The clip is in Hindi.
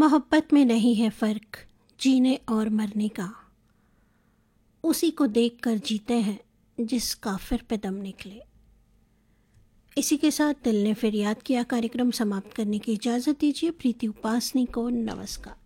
मोहब्बत में नहीं है फ़र्क जीने और मरने का, उसी को देख कर जीते हैं जिस काफिर पे दम निकले। इसी के साथ दिल ने फिर याद किया कार्यक्रम समाप्त करने की इजाज़त दीजिए। प्रीति उपासनी को नमस्कार।